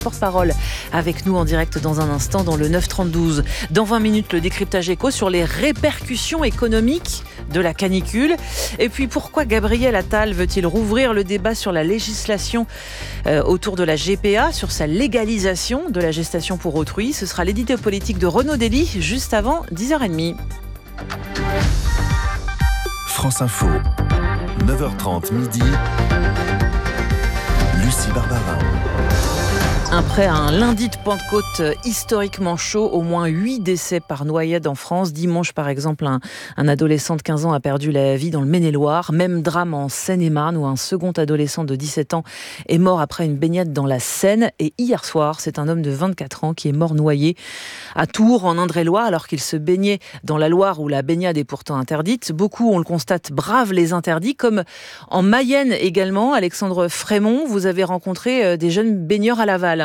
Porte-parole avec nous en direct dans un instant dans le 9-32. Dans 20 minutes, le décryptage éco sur les répercussions économiques de la canicule. Et puis pourquoi Gabriel Attal veut-il rouvrir le débat sur la législation autour de la GPA, sur sa légalisation de la gestation pour autrui. Ce sera l'édito politique de Renaud Dely juste avant 10h30. France Info, 9h30 midi, Lucie Barbarin. Après un lundi de Pentecôte historiquement chaud, au moins 8 décès par noyade en France. Dimanche, par exemple, un adolescent de 15 ans a perdu la vie dans le Maine-et-Loire. Même drame en Seine-et-Marne, où un second adolescent de 17 ans est mort après une baignade dans la Seine. Et hier soir, c'est un homme de 24 ans qui est mort noyé à Tours, en Indre-et-Loire, alors qu'il se baignait dans la Loire, où la baignade est pourtant interdite. Beaucoup, on le constate, bravent les interdits, comme en Mayenne également. Alexandre Frémont, vous avez rencontré des jeunes baigneurs à Laval.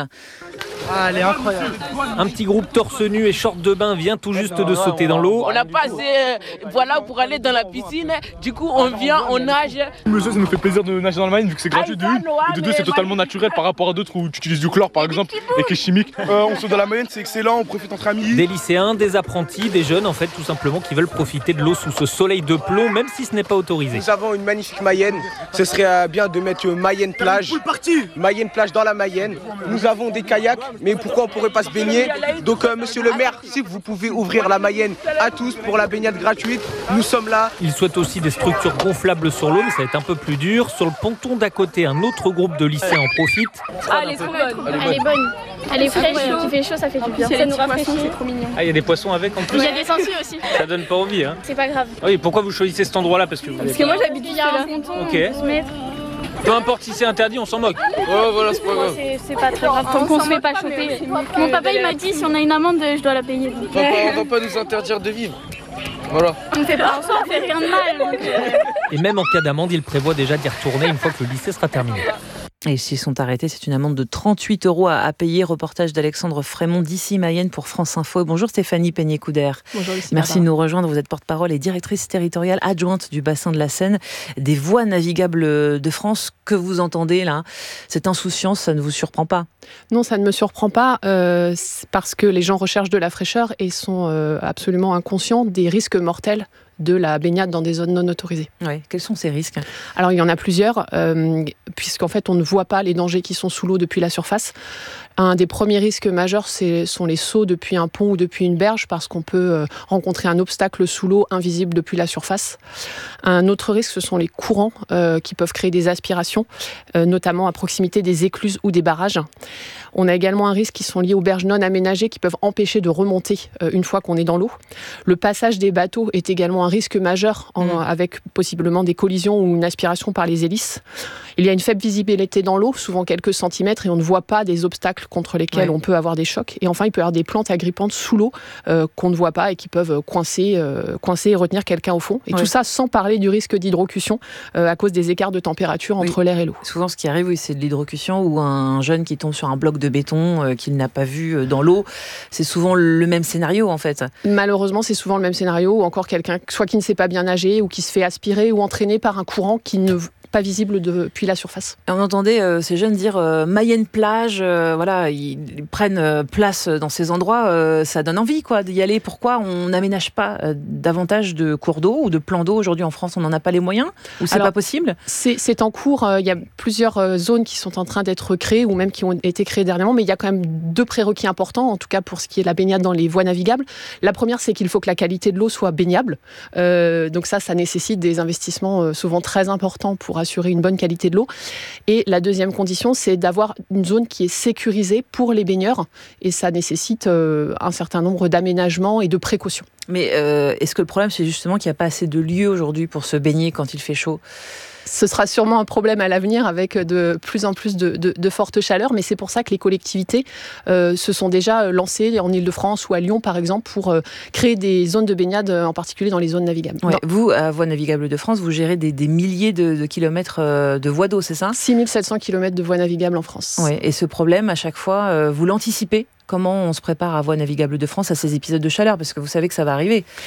Ah, elle est incroyable. Un petit groupe torse nu et short de bain vient tout juste de sauter dans l'eau. On n'a pas assez pour aller dans la piscine. Du coup, on vient, on nage. Monsieur, ça nous fait plaisir de nager dans la Mayenne vu que c'est gratuit de une. Et de deux, c'est totalement naturel par rapport à d'autres où tu utilises du chlore par exemple et qui est chimique. On saute dans la Mayenne, c'est excellent, on profite entre amis. Des lycéens, des apprentis, des jeunes en fait tout simplement qui veulent profiter de l'eau sous ce soleil de plomb même si ce n'est pas autorisé. Nous avons une magnifique Mayenne. Ce serait bien de mettre Mayenne plage. Mayenne plage dans la Mayenne. Nous avons des kayaks, mais pourquoi on pourrait pas se baigner? Donc monsieur le maire, si vous pouvez ouvrir la Mayenne à tous pour la baignade gratuite, nous sommes là. Ils souhaitent aussi des structures gonflables sur l'eau, mais ça va être un peu plus dur. Sur le ponton d'à côté, un autre groupe de lycéens en profite. Ah, elle est trop bonne. Elle est bonne. Elle est fraîche, il fait chaud, ça fait du bien. Ça nous rafraîchit, c'est trop mignon. Ah, il y a des poissons avec en plus. Il y a des sangsues aussi. Ça donne pas envie, hein. C'est pas grave. Oui, pourquoi vous choisissez cet endroit-là? Parce que moi j'habite juste là. Ok. On peut se mettre. Peu importe si c'est interdit, on s'en moque. Oh voilà, c'est pas grave. C'est pas très grave, tant qu'on se fait pas choper. Mon papa il m'a dit si on a une amende, je dois la payer. On va pas nous interdire de vivre. Voilà. On fait pas en soi, on fait rien de mal. Et même en cas d'amende, il prévoit déjà d'y retourner une fois que le lycée sera terminé. Et s'ils sont arrêtés, c'est une amende de 38 € à payer. Reportage d'Alexandre Frémont d'ici Mayenne pour France Info. Bonjour Stéphanie Peigné-Couder. Bonjour Lucie. Merci de nous rejoindre. Vous êtes porte-parole et directrice territoriale adjointe du bassin de la Seine, des voies navigables de France. Que vous entendez là? Cette insouciance, ça ne vous surprend pas? Non, ça ne me surprend pas parce que les gens recherchent de la fraîcheur et sont absolument inconscients des risques mortels de la baignade dans des zones non autorisées. Ouais. Quels sont ces risques? Alors, il y en a plusieurs, puisqu'en fait, on ne voit pas les dangers qui sont sous l'eau depuis la surface. Un des premiers risques majeurs, sont les sauts depuis un pont ou depuis une berge, parce qu'on peut rencontrer un obstacle sous l'eau invisible depuis la surface. Un autre risque, ce sont les courants qui peuvent créer des aspirations, notamment à proximité des écluses ou des barrages. On a également un risque qui sont liés aux berges non aménagées qui peuvent empêcher de remonter une fois qu'on est dans l'eau. Le passage des bateaux est également un risque majeur avec possiblement des collisions ou une aspiration par les hélices. Il y a une faible visibilité dans l'eau, souvent quelques centimètres, et on ne voit pas des obstacles contre lesquels on peut avoir des chocs. Et enfin, il peut y avoir des plantes agrippantes sous l'eau qu'on ne voit pas et qui peuvent coincer et retenir quelqu'un au fond. Et tout ça sans parler du risque d'hydrocution à cause des écarts de température entre l'air et l'eau. Souvent, ce qui arrive, c'est de l'hydrocution ou un jeune qui tombe sur un bloc de béton qu'il n'a pas vu dans l'eau. C'est souvent le même scénario, en fait. Malheureusement, c'est souvent le même scénario, ou encore quelqu'un soit qui ne sait pas bien nager ou qui se fait aspirer ou entraîner par un courant qui ne pas visible depuis la surface. On entendait ces jeunes dire Mayenne plage, voilà, ils prennent place dans ces endroits, ça donne envie d'y aller. Pourquoi on n'aménage pas davantage de cours d'eau ou de plans d'eau? Aujourd'hui en France, on n'en a pas les moyens ou c'est pas possible? C'est en cours, il y a plusieurs zones qui sont en train d'être créées ou même qui ont été créées dernièrement, mais il y a quand même 2 prérequis importants, en tout cas pour ce qui est de la baignade dans les voies navigables. La première, c'est qu'il faut que la qualité de l'eau soit baignable. Donc ça nécessite des investissements souvent très importants pour assurer une bonne qualité de l'eau. Et la deuxième condition, c'est d'avoir une zone qui est sécurisée pour les baigneurs. Et ça nécessite un certain nombre d'aménagements et de précautions. Mais est-ce que le problème, c'est justement qu'il n'y a pas assez de lieux aujourd'hui pour se baigner quand il fait chaud? Ce sera sûrement un problème à l'avenir avec de plus en plus de fortes chaleurs, mais c'est pour ça que les collectivités se sont déjà lancées en Ile-de-France ou à Lyon, par exemple, pour créer des zones de baignade, en particulier dans les zones navigables. Ouais, vous, à Voies navigables de France, vous gérez des milliers de kilomètres de voies d'eau, c'est ça? 6700 kilomètres de voies navigables en France. Ouais, et ce problème, à chaque fois, vous l'anticipez? Comment on se prépare à Voies navigables de France à ces épisodes de chaleur? Parce que vous savez que ça va arriver.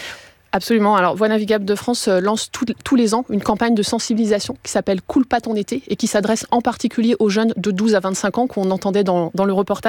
Absolument. Alors, Voies navigables de France lance tous les ans une campagne de sensibilisation qui s'appelle « Coule pas ton été » et qui s'adresse en particulier aux jeunes de 12 à 25 ans qu'on entendait dans le reportage.